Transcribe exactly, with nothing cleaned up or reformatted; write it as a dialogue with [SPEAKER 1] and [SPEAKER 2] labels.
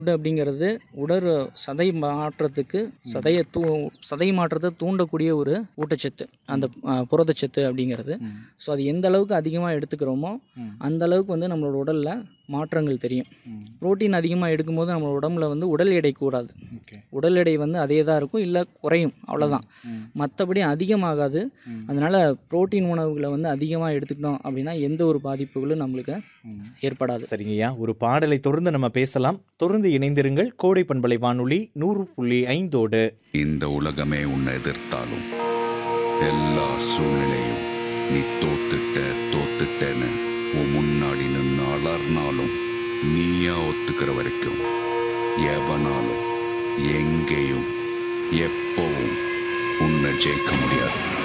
[SPEAKER 1] அப்படிங்கிறது உடல் சதை மாற்றத்துக்கு சதையை தூ சதை மாற்றத்தை தூண்டக்கூடிய ஒரு ஊட்டச்சத்து, அந்த அஹ், புரதச்சத்து அப்படிங்கிறது.
[SPEAKER 2] ம்.
[SPEAKER 1] ஸோ அது எந்த அளவுக்கு அதிகமாக எடுத்துக்கிறோமோ
[SPEAKER 2] ம்.
[SPEAKER 1] அந்த அளவுக்கு வந்து நம்மளோட உடலில் மாற்றங்கள் தெரியும்.
[SPEAKER 2] ம்.
[SPEAKER 1] புரோட்டீன் அதிகமாக எடுக்கும்போது நம்ம உடம்புல வந்து உடல் எடை கூடாது,
[SPEAKER 2] ஓகே.
[SPEAKER 1] உடல் எடை வந்து அதே தான் இருக்கும், இல்லை குறையும், அவ்வளோதான்.
[SPEAKER 2] ம்.
[SPEAKER 1] மற்றபடி அதிகமாகாது.
[SPEAKER 2] ம்.
[SPEAKER 1] அதனால் புரோட்டீன் உணவுகளை வந்து அதிகமாக எடுத்துக்கிட்டோம் அப்படின்னா எந்த ஒரு பாதிப்புகளும் நம்மளுக்கு
[SPEAKER 2] ம்.
[SPEAKER 1] ஏற்படாது.
[SPEAKER 3] சரிங்கய்யா, ஒரு பாடலை தொடர்ந்து நம்ம பேசலாம். தொடர்ந்து இணைந்திருங்கள் கோடை பண்பலை வானொலி நூறு புள்ளி ஐந்தோடு.
[SPEAKER 4] இந்த உலகமே உன்னை எதிர்த்தாலும் எல்லா சூழ்நிலையும் நீ தோத்துட்ட தோத்துட்டேன்னு உன் முன்னாடி நின்று அலர்னாலும் நீயா ஒத்துக்கிற வரைக்கும் எவனாலும் எங்கேயும் எப்பவும் உன்னை ஜெயிக்க முடியாது.